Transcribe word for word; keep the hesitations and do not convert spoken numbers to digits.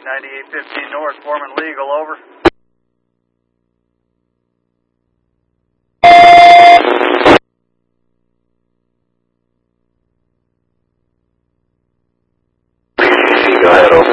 ninety-eight fifteen North, Foreman Legal, over. Go ahead, over.